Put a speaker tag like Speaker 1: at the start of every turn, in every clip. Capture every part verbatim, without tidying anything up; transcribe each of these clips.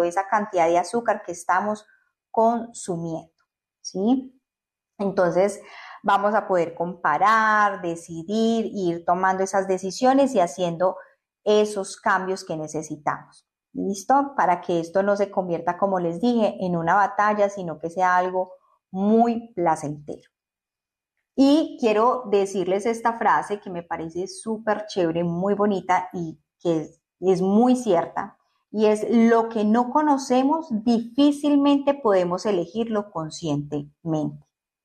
Speaker 1: esa cantidad de azúcar que estamos consumiendo, ¿sí? Entonces vamos a poder comparar, decidir, ir tomando esas decisiones y haciendo esos cambios que necesitamos. ¿Listo? Para que esto no se convierta, como les dije, en una batalla, sino que sea algo muy placentero. Y quiero decirles esta frase que me parece súper chévere, muy bonita y que es, es muy cierta. Y es: lo que no conocemos, difícilmente podemos elegirlo conscientemente.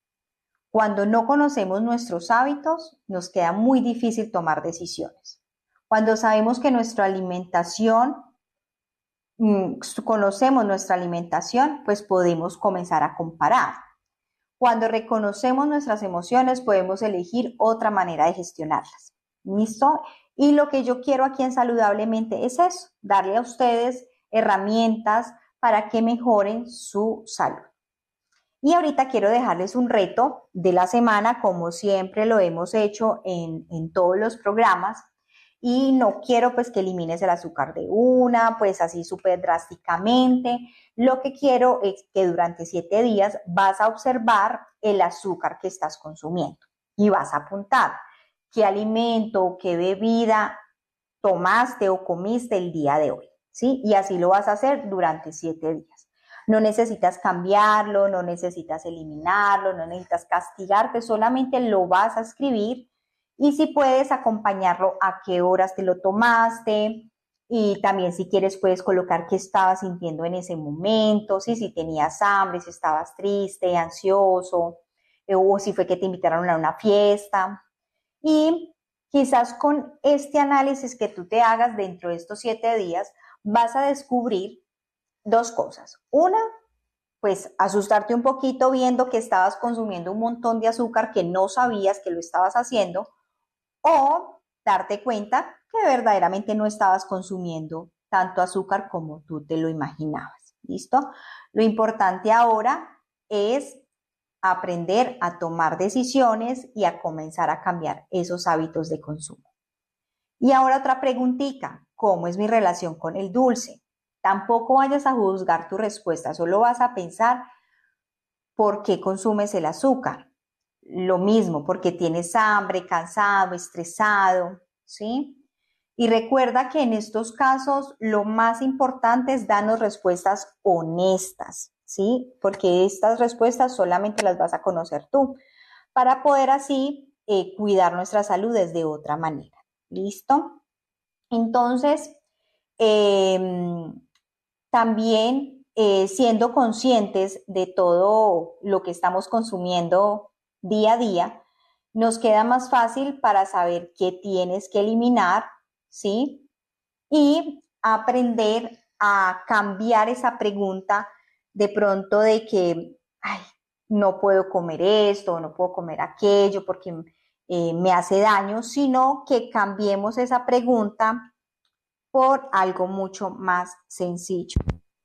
Speaker 1: Cuando no conocemos nuestros hábitos, nos queda muy difícil tomar decisiones. Cuando sabemos que nuestra alimentación, mmm, conocemos nuestra alimentación, pues podemos comenzar a comparar. Cuando reconocemos nuestras emociones, podemos elegir otra manera de gestionarlas. ¿Listo? Y lo que yo quiero aquí en Saludablemente es eso, darle a ustedes herramientas para que mejoren su salud. Y ahorita quiero dejarles un reto de la semana, como siempre lo hemos hecho en, en todos los programas. Y no quiero pues que elimines el azúcar de una, pues así súper drásticamente. Lo que quiero es que durante siete días vas a observar el azúcar que estás consumiendo y vas a apuntar qué alimento o qué bebida tomaste o comiste el día de hoy, ¿sí? Y así lo vas a hacer durante siete días. No necesitas cambiarlo, no necesitas eliminarlo, no necesitas castigarte, solamente lo vas a escribir. Y si puedes acompañarlo, a qué horas te lo tomaste, y también si quieres puedes colocar qué estabas sintiendo en ese momento, ¿sí? Si tenías hambre, si estabas triste, ansioso, o si fue que te invitaron a una fiesta. Y quizás con este análisis que tú te hagas dentro de estos siete días, vas a descubrir dos cosas. Una, pues asustarte un poquito viendo que estabas consumiendo un montón de azúcar que no sabías que lo estabas haciendo, o darte cuenta que verdaderamente no estabas consumiendo tanto azúcar como tú te lo imaginabas. ¿Listo? Lo importante ahora es aprender a tomar decisiones y a comenzar a cambiar esos hábitos de consumo. Y ahora otra preguntita: ¿cómo es mi relación con el dulce? Tampoco vayas a juzgar tu respuesta, solo vas a pensar por qué consumes el azúcar. Lo mismo, porque tienes hambre, cansado, estresado, ¿sí? Y recuerda que en estos casos lo más importante es darnos respuestas honestas, ¿sí? Porque estas respuestas solamente las vas a conocer tú, para poder así eh, cuidar nuestra salud desde otra manera. ¿Listo? Entonces, eh, también eh, siendo conscientes de todo lo que estamos consumiendo día a día, nos queda más fácil para saber qué tienes que eliminar, ¿sí? Y aprender a cambiar esa pregunta de pronto de que, ay, no puedo comer esto, no puedo comer aquello porque eh, me hace daño, sino que cambiemos esa pregunta por algo mucho más sencillo.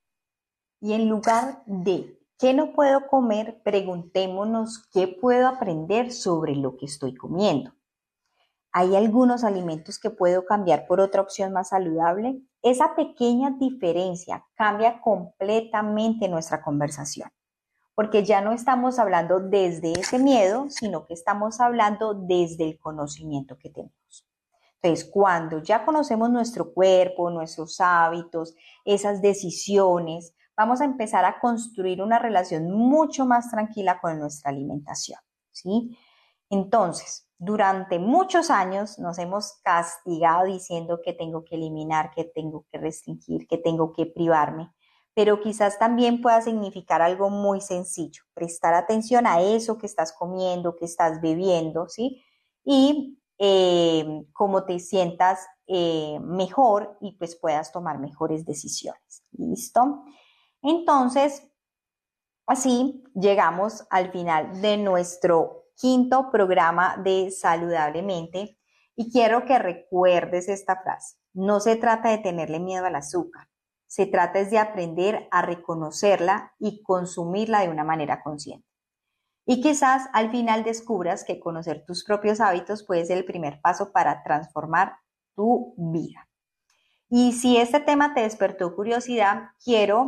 Speaker 1: Y en lugar de ¿qué no puedo comer?, preguntémonos ¿qué puedo aprender sobre lo que estoy comiendo? ¿Hay algunos alimentos que puedo cambiar por otra opción más saludable? Esa pequeña diferencia cambia completamente nuestra conversación, porque ya no estamos hablando desde ese miedo, sino que estamos hablando desde el conocimiento que tenemos. Entonces, cuando ya conocemos nuestro cuerpo, nuestros hábitos, esas decisiones, vamos a empezar a construir una relación mucho más tranquila con nuestra alimentación, ¿sí? Entonces, durante muchos años nos hemos castigado diciendo que tengo que eliminar, que tengo que restringir, que tengo que privarme, pero quizás también pueda significar algo muy sencillo: prestar atención a eso que estás comiendo, que estás bebiendo, ¿sí? Y eh, cómo te sientas eh, mejor y pues puedas tomar mejores decisiones. ¿Listo? Entonces, así llegamos al final de nuestro quinto programa de Saludablemente, y quiero que recuerdes esta frase: no se trata de tenerle miedo al azúcar, se trata es de aprender a reconocerla y consumirla de una manera consciente. Y quizás al final descubras que conocer tus propios hábitos puede ser el primer paso para transformar tu vida. Y si este tema te despertó curiosidad, quiero